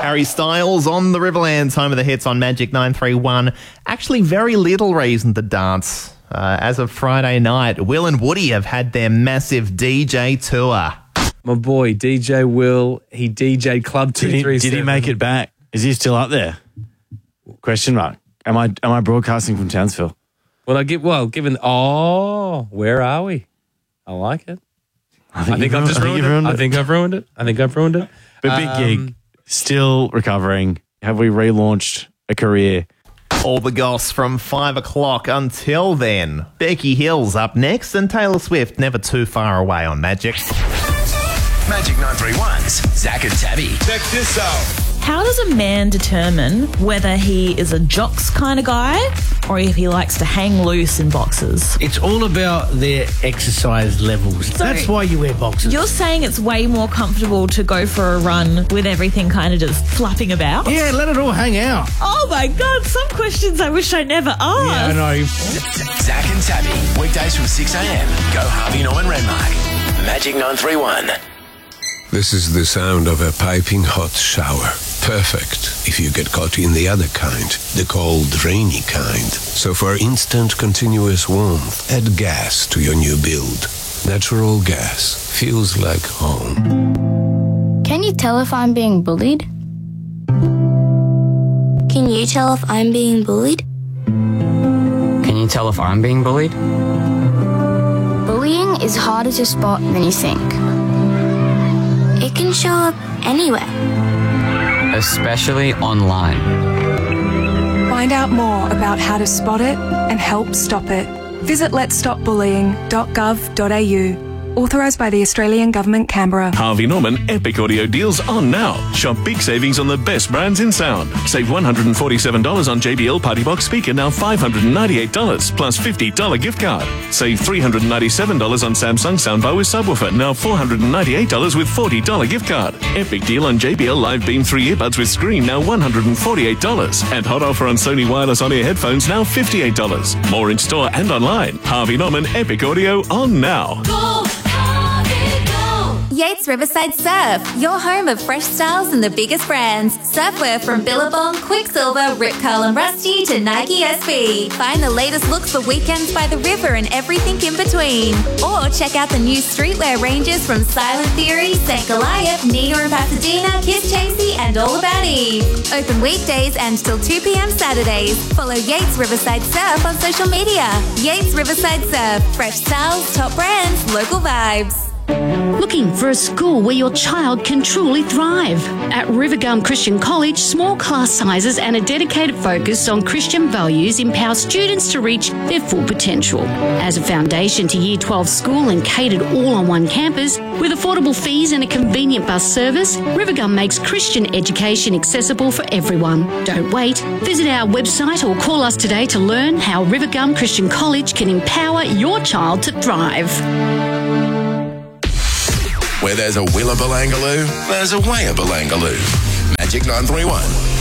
Harry Styles on the Riverlands, home of the hits on Magic 931. Actually, very little reason to dance. As of Friday night, Will and Woody have had their massive DJ tour. My boy, DJ Will, he DJ'd Club 237. Did he make it back? Is he still up there? Question mark. Am I broadcasting from Townsville? Given where are we? I like it. I think I've just ruined it. I think I've ruined it. But big gig, still recovering. Have we relaunched a career? All the goss from 5 o'clock until then. Becky Hill's up next and Taylor Swift never too far away on Magic. Magic 931's Zach and Tabby. Check this out. How does a man determine whether he is a jocks kind of guy or if he likes to hang loose in boxers? It's all about their exercise levels. So that's why you wear boxers. You're saying it's way more comfortable to go for a run with everything kind of just flapping about? Yeah, let it all hang out. Oh my God, some questions I wish I never asked. Yeah, I know. Zach and Tabby, weekdays from 6 a.m. Go Harvey Norman Renmark. Magic 931. This is the sound of a piping hot shower. Perfect if you get caught in the other kind, the cold, rainy kind. So for instant, continuous warmth, add gas to your new build. Natural gas feels like home. Can you tell if I'm being bullied? Can you tell if I'm being bullied? Can you tell if I'm being bullied? Bullying is harder to spot than you think. It can show up anywhere. Especially online. Find out more about how to spot it and help stop it. Visit letsstopbullying.gov.au. Authorised by the Australian Government, Canberra. Harvey Norman Epic Audio deals on now. Shop big savings on the best brands in sound. Save $147 on JBL Party Box speaker, now $598 plus $50 gift card. Save $397 on Samsung soundbar with subwoofer, now $498 with $40 gift card. Epic deal on JBL Live Beam 3 earbuds with screen, now $148. And hot offer on Sony wireless on-ear headphones, now $58. More in store and online. Harvey Norman Epic Audio on now. Yates Riverside Surf, your home of fresh styles and the biggest brands. Surfwear from Billabong, Quicksilver, Rip Curl and Rusty to Nike SB. Find the latest looks for weekends by the river and everything in between. Or check out the new streetwear ranges from Silent Theory, St. Goliath, Nina and Pasadena, Kiss Chasey and All About Eve. Open weekdays and till 2 p.m. Saturdays. Follow Yates Riverside Surf on social media. Yates Riverside Surf, fresh styles, top brands, local vibes. Looking for a school where your child can truly thrive? At Rivergum Christian College, small class sizes and a dedicated focus on Christian values empower students to reach their full potential. As a foundation to Year 12 school and catered all on one campus, with affordable fees and a convenient bus service, Rivergum makes Christian education accessible for everyone. Don't wait. Visit our website or call us today to learn how Rivergum Christian College can empower your child to thrive. Where there's a Willa Balangaloo, there's a way of Balangaloo. Magic 931.